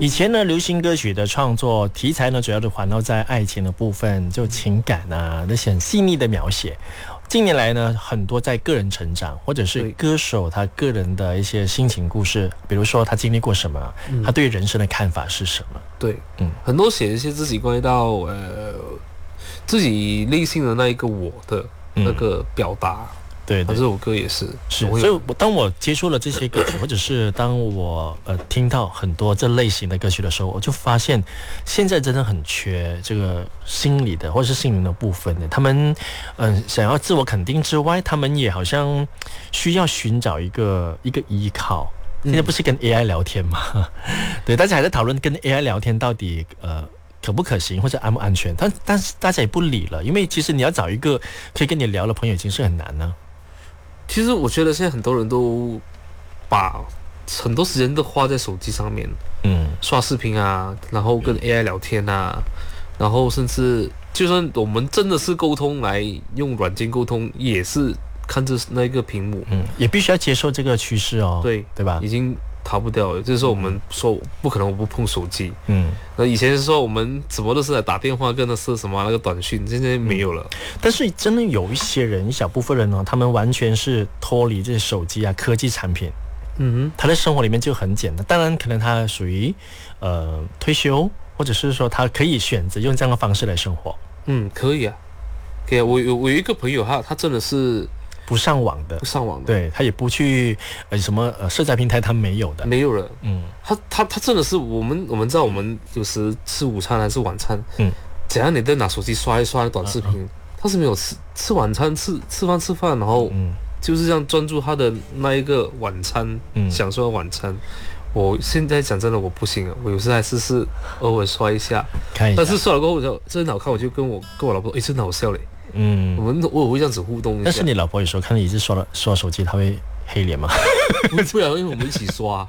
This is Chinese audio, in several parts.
以前呢，流行歌曲的创作题材呢，主要是环绕在爱情的部分，就情感啊那些很细腻的描写。近年来呢，很多在个人成长，或者是歌手他个人的一些心情故事，比如说他经历过什么，他对人生的看法是什么。 对，很多写一些自己关于到自己内心的那一个我的那个表达。 对， 这首歌也是， 所以当我接触了这些歌曲，或者是当我听到很多这类型的歌曲的时候，我就发现现在真的很缺这个心理的或者是心灵的部分的。他们想要自我肯定之外，他们也好像需要寻找一个依靠。现在不是跟 AI 聊天吗？对，大家还在讨论跟 AI 聊天到底可不可行或者安不安全，但是大家也不理了，因为其实你要找一个可以跟你聊的朋友已经是很难了。 其实我觉得现在很多人都把很多时间都花在手机上面，刷视频啊，然后跟 AI 聊天啊，然后甚至就算我们真的是沟通来用软件沟通，也是看着那个屏幕， 也必须要接受这个趋势哦，对吧？ 已经逃不掉了。就是说我们说不可能我不碰手机，那以前是说我们什么都是来打电话跟那是什么那个短讯，现在没有了。 但是真的有一些人，一小部分人呢，他们完全是脱离这些手机啊科技产品，他在生活里面就很简单。当然可能他属于退休，或者是说他可以选择用这样的方式来生活。 可以啊，可以啊。我有一个朋友，他真的是不上网的，对，他也不去什么社交平台，他没有的， 没有了。他真的是我们知道，我们有时吃午餐还是晚餐，怎样你都拿手机刷一刷短视频，他是没有吃晚餐，吃饭，然后就是这样专注他的那一个晚餐，享受晚餐。我现在讲真的，我不行了，我有时还是偶尔刷一下，看一下，但是刷了过后我就真好看，我就跟我老婆说，真的好笑嘞。我会这样子互动一下。 但是你老婆有时候看你一直刷手机，她会黑脸吗？ 不然，因为我们一起刷。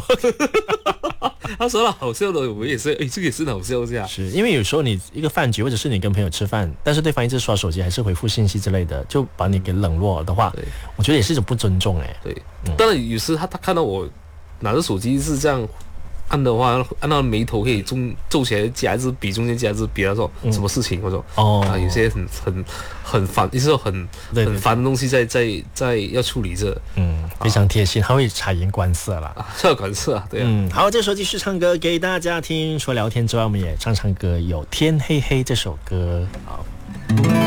他说了好笑的，我们也是，这个也是好笑一下。 是因为有时候你一个饭局，或者是你跟朋友吃饭，但是对方一直刷手机，还是回复信息之类的，就把你给冷落了的话，我觉得也是一种不尊重哎。 对，当然有时他看到我拿着手机是这样按的话，按到眉头可以皱起来，夹一支笔，中间夹一支笔。他说什么事情？我说有些很烦，就是很烦的东西在要处理着。 非常贴心，他会察言观色啦。 察言观色啊，对啊。 好，这时候继续唱歌给大家听。除了聊天之外，我们也唱歌，有《天黑黑》这首歌。好。